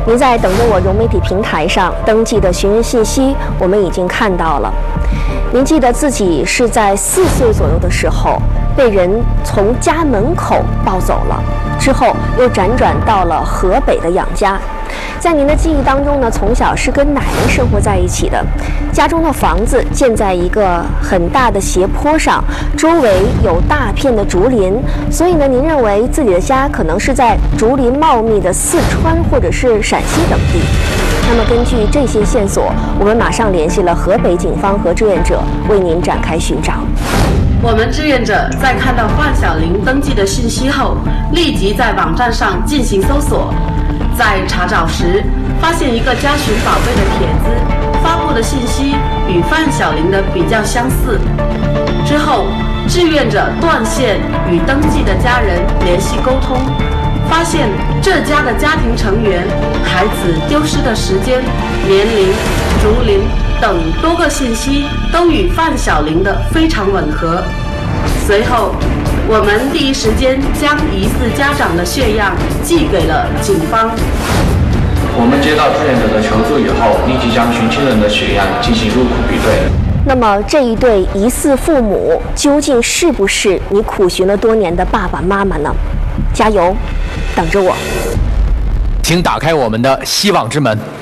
您在等着我融媒体平台上登记的寻人信息，我们已经看到了。您记得自己是在4岁左右的时候被人从家门口抱走了，之后又辗转到了河北的养家。在您的记忆当中呢，从小是跟奶奶生活在一起的，家中的房子建在一个很大的斜坡上，周围有大片的竹林，所以呢，您认为自己的家可能是在竹林茂密的四川或者是陕西等地。那么根据这些线索，我们马上联系了河北警方和志愿者，为您展开寻找。 我们志愿者在看到范小玲登记的信息后，立即在网站上进行搜索。在查找时，发现一个家寻宝贝的帖子，发布的信息与范小玲的比较相似。之后，志愿者断线与登记的家人联系沟通，发现这家的家庭成员、孩子丢失的时间、年龄、竹林等多个信息都与范小玲的非常吻合。随后，我们第一时间将疑似家长的血样寄给了警方。 我们接到志愿者的求助以后，立即将寻亲人的血样进行入库比对。 那么这一对疑似父母究竟是不是你苦寻了多年的爸爸妈妈呢？加油，等着我。 请打开我们的希望之门。